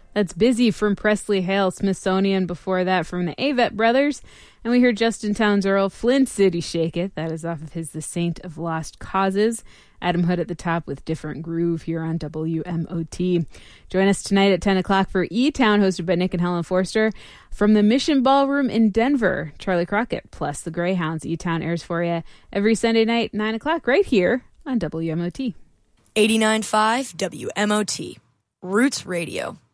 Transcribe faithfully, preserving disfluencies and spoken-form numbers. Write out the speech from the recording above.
That's Busy from Presley Hale, Smithsonian. Before that, from the Avett Brothers. And we heard Justin Townes Earl, Flint City Shake It. That is off of his The Saint of Lost Causes. Adam Hood at the top with Different Groove here on W M O T. Join us tonight at ten o'clock for E-Town, hosted by Nick and Helen Forster. From the Mission Ballroom in Denver, Charlie Crockett plus the Greyhounds. E-Town airs for you every Sunday night, nine o'clock, right here on W M O T. eighty-nine point five W M O T. Roots Radio.